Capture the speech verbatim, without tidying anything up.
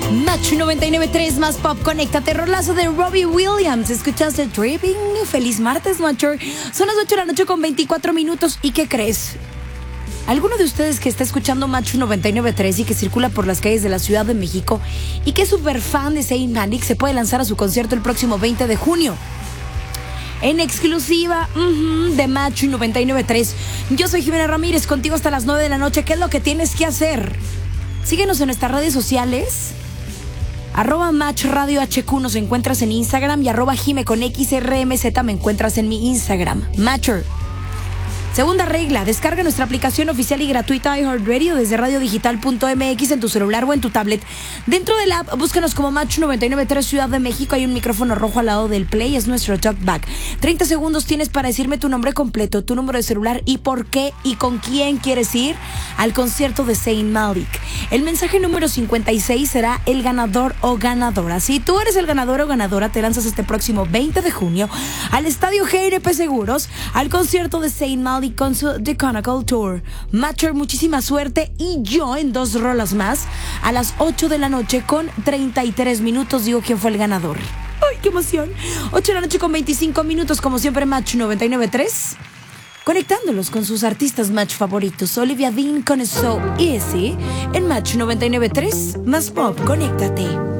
Match noventa y nueve punto tres más pop, conéctate, rolazo de Robbie Williams. Escuchaste Tripping. Feliz martes, Matcher. Son las ocho de la noche con veinticuatro minutos. ¿Y qué crees? ¿Alguno de ustedes que está escuchando Match noventa y nueve punto tres y que circula por las calles de la Ciudad de México y que es súper fan de Zayn Malik se puede lanzar a su concierto el próximo veinte de junio? En exclusiva uh-huh, de Match noventa y nueve punto tres. Yo soy Jimena Ramírez, contigo hasta las nueve de la noche. ¿Qué es lo que tienes que hacer? Síguenos en nuestras redes sociales. Arroba Match Radio H Q nos encuentras en Instagram y arroba Jime con X R M Z me encuentras en mi Instagram. Matcher. Segunda regla, descarga nuestra aplicación oficial y gratuita iHeartRadio desde radio digital punto m x en tu celular o en tu tablet. Dentro del app, búscanos como Match noventa y nueve punto tres Ciudad de México. Hay un micrófono rojo al lado del play, es nuestro talkback. treinta segundos tienes para decirme tu nombre completo, tu número de celular y por qué y con quién quieres ir al concierto de Zayn Malik. El mensaje número cincuenta y seis será el ganador o ganadora. Si tú eres el ganador o ganadora, te lanzas este próximo veinte de junio al Estadio G N P Seguros, al concierto de Zayn Malik con su The Chronicle Tour. Matcher, muchísima suerte. Y yo en dos rolas más a las ocho de la noche con treinta y tres minutos digo quién fue el ganador. ¡Ay, qué emoción! ocho de la noche con veinticinco minutos, como siempre Match noventa y nueve punto tres, conectándolos con sus artistas Match favoritos. Olivia Dean con So Easy en Match noventa y nueve punto tres más pop, conéctate.